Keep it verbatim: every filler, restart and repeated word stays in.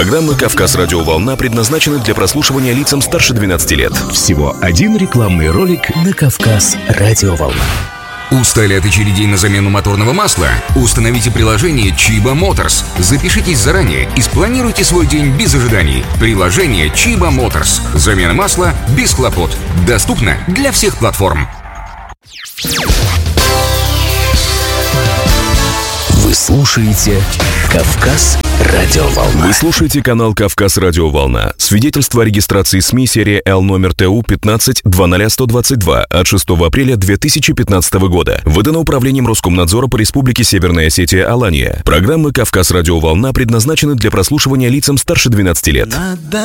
Программы «Кавказ Радиоволна» предназначены для прослушивания лицам старше двенадцати лет. Всего один рекламный ролик на «Кавказ Радиоволна». Устали от очередей на замену моторного масла? Установите приложение Chiba Motors. Запишитесь заранее и спланируйте свой день без ожиданий. Приложение Chiba Motors. Замена масла без хлопот. Доступно для всех платформ. Вы слушаете «Кавказ Радиоволна». Вы слушаете канал «Кавказ Радиоволна». Свидетельство о регистрации СМИ серия Л номер Т У пятнадцать две тысячи сто двадцать два от шестого апреля две тысячи пятнадцатого года. Выдано Управлением Роскомнадзора по Республике Северная Осетия Алания. Программы «Кавказ Радиоволна» предназначены для прослушивания лицам старше двенадцати лет.